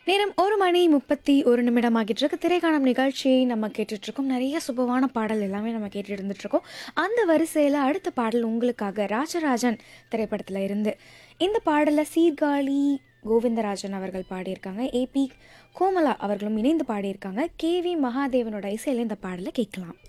நேரம் 1 மணி 31 ஆகிட்டு இருக்கு. திரைக்காணும் நிகழ்ச்சியை நம்ம கேட்டுட்ருக்கோம். நிறைய சுபமான பாடல் எல்லாமே நம்ம கேட்டுட்டு இருந்துட்டுருக்கோம். அந்த வரிசையில் அடுத்த பாடல் உங்களுக்காக ராஜராஜன் திரைப்படத்தில் இருந்து. இந்த பாடலை சீர்காழி கோவிந்தராஜன் அவர்கள் பாடியிருக்காங்க. ஏபி கோமலா அவர்களும் இணைந்து பாடியிருக்காங்க. கேவி மகாதேவனோட இசையில் இந்த பாடலை கேட்கலாம்.